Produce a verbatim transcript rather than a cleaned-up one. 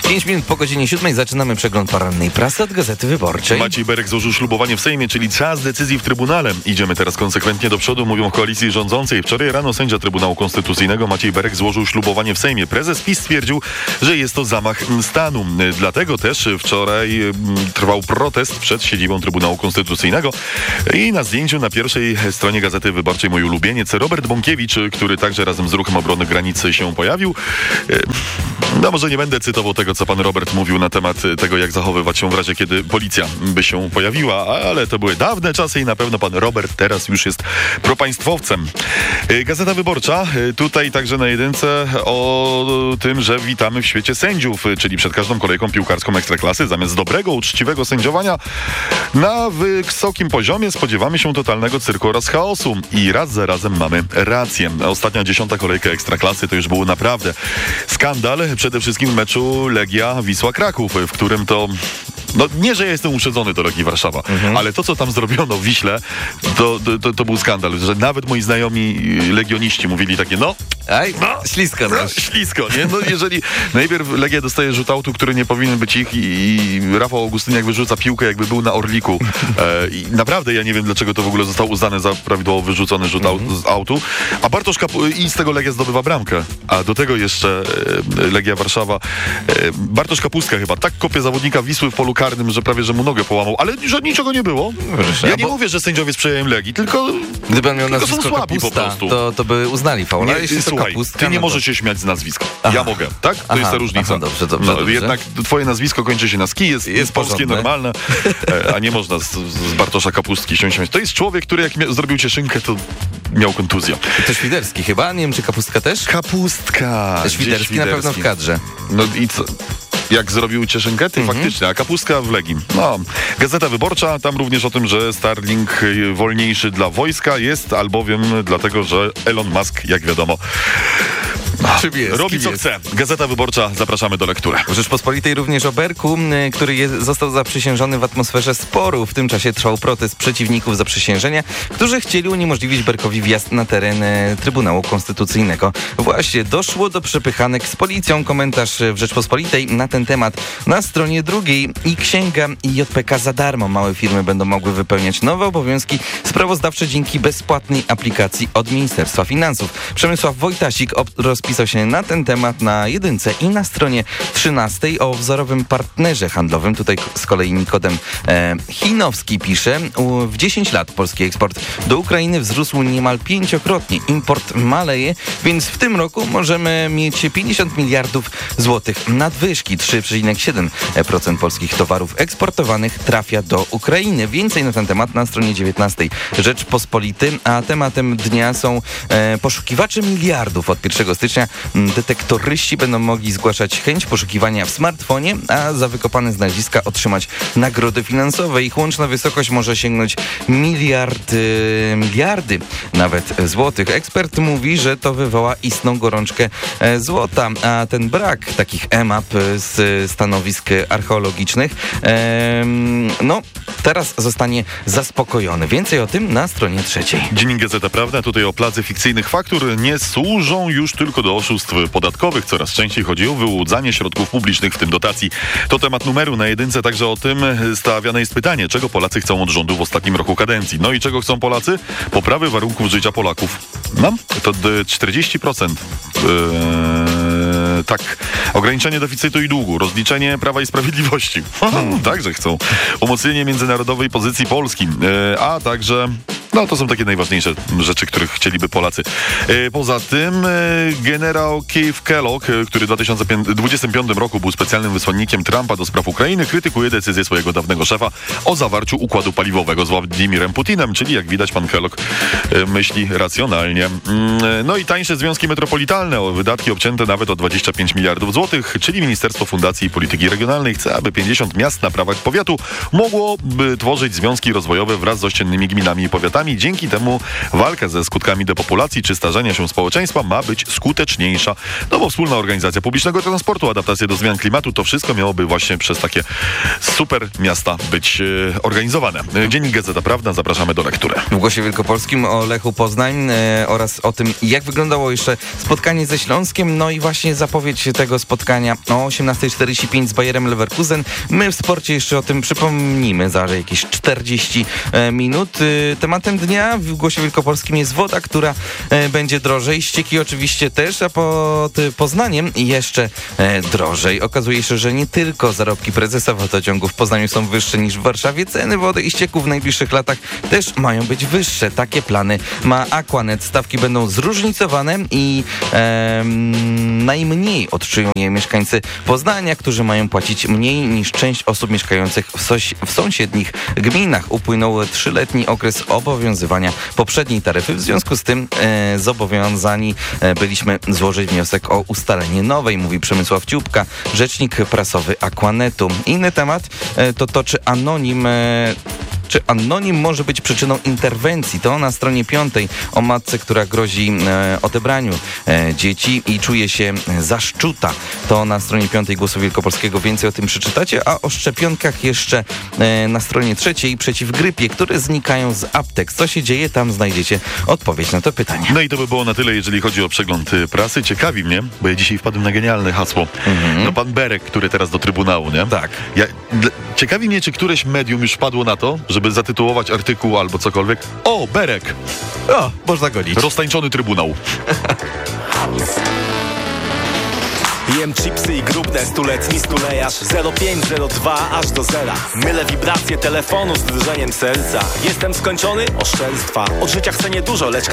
pięć minut po godzinie siódmej zaczynamy przegląd porannej prasy od Gazety Wyborczej. Maciej Berek złożył ślubowanie w Sejmie, czyli czas decyzji w Trybunale. Idziemy teraz konsekwentnie do przodu, mówią w koalicji rządzącej. Wczoraj rano sędzia Trybunału Konstytucyjnego Maciej Berek złożył ślubowanie w Sejmie. Prezes PiS stwierdził, że jest to zamach stanu. Dlatego też wczoraj trwał protest przed siedzibą Trybunału Konstytucyjnego i na zdjęciu na pierwszej stronie Gazety Wyborczej mój ulubieniec Robert Bąkiewicz, który także razem z Ruchem Obrony Granicy się pojawił. No może nie będę cytował tego, co pan Robert mówił na temat tego, jak zachowywać się w razie, kiedy policja by się pojawiła, ale to były dawne czasy i na pewno pan Robert teraz już jest propaństwowcem. Gazeta Wyborcza, tutaj także na jedynce o tym, że witamy w świecie sędziów, czyli przed każdą kolejką piłkarską Ekstraklasy zamiast dobrego, uczciwego sędziowania na wysokim poziomie spodziewamy się totalnego cyrku oraz chaosu i raz za razem mamy rację. Ostatnia dziesiąta kolejka Ekstraklasy to już był naprawdę skandal, przede wszystkim w meczu Legia Wisła Kraków, w którym to no nie, że ja jestem uszedzony do Legii Warszawa, mhm. ale to, co tam zrobiono w Wiśle, to, to, to był skandal, że nawet moi znajomi legioniści mówili takie, no... Aj, no ślisko. No, ślisko, nie? No jeżeli najpierw Legia dostaje rzut autu, który nie powinien być ich i, i Rafał Augustyniak wyrzuca piłkę, jakby był na Orliku. E, I naprawdę ja nie wiem, dlaczego to w ogóle zostało uznane za prawidłowo wyrzucony rzut mhm. z autu. A Bartosz Kapu- i z tego Legia zdobywa bramkę. A do tego jeszcze e, Legia Warszawa. E, Bartosz Kapustka chyba tak kopie zawodnika Wisły w polu karnym, że prawie, że mu nogę połamał. Ale że niczego nie było. Proszę, ja nie bo... mówię, że sędziowie sprzyjają Legii, tylko gdyby on miał tylko nazwisko są słabi Kapusta, po prostu. To, to by uznali faul. Nie, ty, słuchaj, Kapustka, ty nie no to... możesz się śmiać z nazwiska. Aha. Ja mogę, tak? To aha, jest ta różnica. Aha, dobrze, dobrze, no, dobrze. Jednak twoje nazwisko kończy się na ski, jest, jest polskie, normalne, a nie można z, z Bartosza Kapustki się śmiać. To jest człowiek, który jak mia- zrobił cieszynkę, to miał kontuzję. To Świderski chyba? Nie wiem, czy Kapustka też? Kapustka. Świderski, Świderski na pewno w kadrze. No i co? Jak zrobił cieszynkę, ty mhm. faktycznie, a Kapustka w Legii. No, Gazeta Wyborcza, tam również o tym, że Starlink wolniejszy dla wojska jest, albowiem dlatego, że Elon Musk, jak wiadomo, jest, robi co jest. chce. Gazeta Wyborcza, zapraszamy do lektury. W Rzeczpospolitej również o Berku, który jest, został zaprzysiężony w atmosferze sporu. W tym czasie trwał protest przeciwników zaprzysiężenia, którzy chcieli uniemożliwić Berkowi wjazd na teren Trybunału Konstytucyjnego. Właśnie doszło do przepychanek z policją. Komentarz w Rzeczpospolitej na ten temat na stronie drugiej. I księga i J P K za darmo. Małe firmy będą mogły wypełniać nowe obowiązki sprawozdawcze dzięki bezpłatnej aplikacji od Ministerstwa Finansów. Przemysław Wojtasik rozpisał się na ten temat na jedynce i na stronie trzynastej o wzorowym partnerze handlowym. Tutaj z kolei Nikodem e, Chinowski pisze, u, w dziesięć lat polski eksport do Ukrainy wzrósł niemal pięciokrotnie. Import maleje, więc w tym roku możemy mieć pięćdziesiąt miliardów złotych nadwyżki. trzy przecinek siedem procent polskich towarów eksportowanych trafia do Ukrainy. Więcej na ten temat na stronie dziewiętnastej Rzeczpospolity, a tematem dnia są e, poszukiwacze miliardów. Od pierwszego stycznia detektoryści będą mogli zgłaszać chęć poszukiwania w smartfonie, a za wykopane znaleziska otrzymać nagrody finansowe. Ich łączna wysokość może sięgnąć miliardy, miliardy nawet złotych. Ekspert mówi, że to wywoła istną gorączkę e, złota, a ten brak takich E M A P z stanowisk archeologicznych e, no teraz zostanie zaspokojony. Więcej o tym na stronie trzeciej. Dziennik Gazeta Prawna, tutaj o placy fikcyjnych faktur nie służą już tylko do oszustw podatkowych. Coraz częściej chodzi o wyłudzanie środków publicznych, w tym dotacji. To temat numeru na jedynce, także o tym stawiane jest pytanie, czego Polacy chcą od rządu w ostatnim roku kadencji. No i czego chcą Polacy? Poprawy warunków życia Polaków. No, to czterdzieści procent. Yy, tak. Ograniczenie deficytu i długu, rozliczenie Prawa i Sprawiedliwości. Hmm, także chcą. Umocnienie międzynarodowej pozycji Polski, yy, a także... No to są takie najważniejsze rzeczy, których chcieliby Polacy. E, poza tym e, generał Keith Kellogg, e, który w dwa tysiące dwudziestym piątym roku był specjalnym wysłannikiem Trumpa do spraw Ukrainy, krytykuje decyzję swojego dawnego szefa o zawarciu układu paliwowego z Władimirem Putinem, czyli jak widać pan Kellogg e, myśli racjonalnie. Mm, e, no i tańsze związki metropolitalne, o wydatki obcięte nawet o dwadzieścia pięć miliardów złotych, czyli Ministerstwo Fundacji i Polityki Regionalnej chce, aby pięćdziesiąt miast na prawach powiatu mogłoby tworzyć związki rozwojowe wraz z ościennymi gminami i powiatami. lasami. Dzięki temu walka ze skutkami depopulacji czy starzenia się społeczeństwa ma być skuteczniejsza. No bo wspólna organizacja publicznego transportu, adaptacja do zmian klimatu, to wszystko miałoby właśnie przez takie super miasta być e, organizowane. Dziennik Gazeta Prawna, zapraszamy do lektury. W Głosie Wielkopolskim o Lechu Poznań e, oraz o tym, jak wyglądało jeszcze spotkanie ze Śląskiem, no i właśnie zapowiedź tego spotkania o osiemnasta czterdzieści pięć z Bayerem Leverkusen. My w sporcie jeszcze o tym przypomnimy za jakieś czterdzieści minut. E, tematem dnia w Głosie Wielkopolskim jest woda, która e, będzie drożej. Ścieki oczywiście też, a pod Poznaniem jeszcze e, drożej. Okazuje się, że nie tylko zarobki prezesa wodociągu w Poznaniu są wyższe niż w Warszawie. Ceny wody i ścieków w najbliższych latach też mają być wyższe. Takie plany ma Aquanet. Stawki będą zróżnicowane i e, najmniej odczują je mieszkańcy Poznania, którzy mają płacić mniej niż część osób mieszkających w, soś, w sąsiednich gminach. Upłynął trzyletni okres obowiązywania poprzedniej taryfy. W związku z tym e, zobowiązani e, byliśmy złożyć wniosek o ustalenie nowej, mówi Przemysław Ciupka, rzecznik prasowy Aquanetu. Inny temat e, to to, czy anonim e, Czy anonim może być przyczyną interwencji? To na stronie piątej o matce, która grozi e, odebraniu e, dzieci i czuje się zaszczuta. To na stronie piątej Głosu Wielkopolskiego. Więcej o tym przeczytacie, a o szczepionkach jeszcze e, na stronie trzeciej przeciw grypie, które znikają z aptek. Co się dzieje? Tam znajdziecie odpowiedź na to pytanie. No i to by było na tyle, jeżeli chodzi o przegląd prasy. Ciekawi mnie, bo ja dzisiaj wpadłem na genialne hasło. Mhm. No pan Berek, który teraz do Trybunału, nie? Tak. Ja, d- ciekawi mnie, czy któreś medium już wpadło na to, żeby zatytułować artykuł albo cokolwiek. O, Berek! O, można gonić. Roztańczony Trybunał. Jem chipsy i grubne, stuletni stulejarz zero pięć zero dwa aż do zera. Mylę wibracje telefonu z drżeniem serca. Jestem skończony? Oszczerstwa. Od życia chcę niedużo, lecz